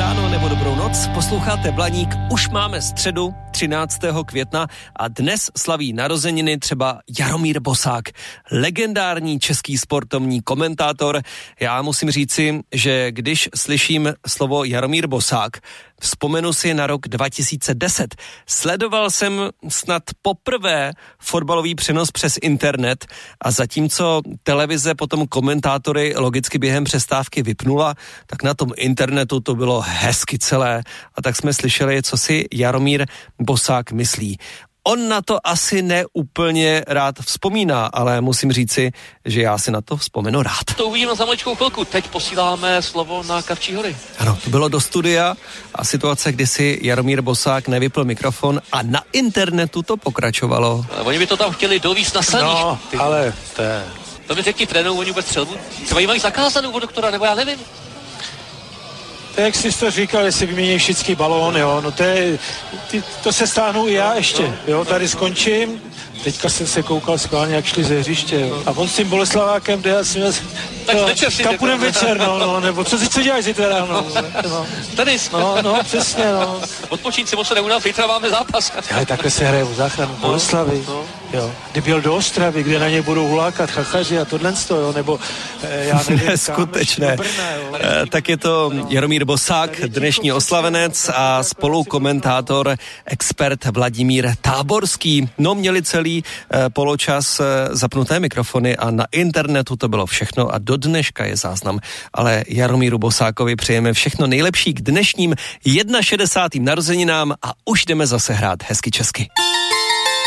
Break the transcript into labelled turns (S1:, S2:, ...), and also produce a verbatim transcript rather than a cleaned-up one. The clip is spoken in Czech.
S1: ráno nebo dobrou noc, posloucháte Blaník, už máme středu třináctého května a dnes slaví narozeniny třeba Jaromír Bosák, legendární český sportovní komentátor. Já musím říci, že když slyším slovo Jaromír Bosák, vzpomenu si na rok dva tisíce deset. Sledoval jsem snad poprvé fotbalový přenos přes internet a zatímco televize potom komentátory logicky během přestávky vypnula, tak na tom internetu to bylo hezky celé a tak jsme slyšeli, co si Jaromír Bosák myslí. On na to asi neúplně rád vzpomíná, ale musím říci, že já si na to vzpomenu rád.
S2: To uvidíme za maličkou chvilku. Teď posíláme slovo na Kavčí hory.
S1: Ano, to bylo do studia a situace, kdy si Jaromír Bosák nevypl mikrofon a na internetu to pokračovalo.
S2: A oni by to tam chtěli dovíst na saníž.
S3: No, ale to je...
S2: To mi řekni, trénují oni vůbec střelbu? Třeba jí mají zakázanou od doktora, nebo já nevím.
S3: To jak jsi to říkal, jestli vymění všichni balón, jo, no to je, ty, to se stáhnu i já ještě, jo, tady skončím, teďka jsem se koukal schválně, jak šli ze hřiště, jo. A on s tím Boleslavákem jde asi,
S2: tak no, večer si
S3: kam půjdem večer, no, no, nebo co si co děláš zítra ráno, no.
S2: Tenis.
S3: No, no, přesně, no.
S2: Odpočít si moc se neunav, zítra máme zápas.
S3: Ale takhle se hraje o záchranu Boleslavy, no, no. Jo. Kdyby jel do Ostravy, kde na ně budou hulákat chachaři a tohle jo, nebo eh, já nevím.
S1: Neskutečné. E, tak je to Jaromír Bosák, dnešní oslavenec a spolukomentátor, expert Vladimír Táborský. No, měli celý e, poločas e, zapnuté mikrofony a na internetu to bylo všechno a do dneška je záznam. Ale Jaromíru Bosákovi přejeme všechno nejlepší k dnešním šedesátým prvním narozeninám a už jdeme zase hrát hezky česky.